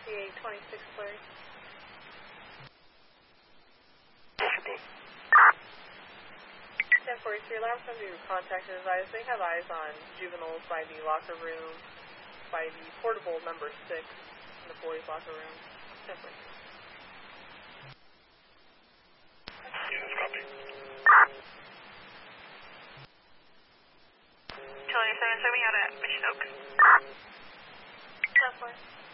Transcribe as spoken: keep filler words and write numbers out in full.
C A twenty-six clearing. ten forty-three, last time you contacted advised they have eyes on juveniles by the locker room, by the portable number six in the boys' locker room. ten forty-three. Units copy. Utility seven, serving out at Mission Oak. ten four.